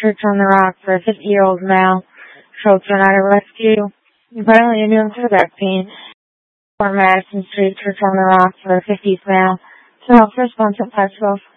Church on the Rock for a 50-year-old male. Children at a rescue. Violent ambulance for back pain. For Madison Street, Church on the Rock for a 50s male. To help response at 512.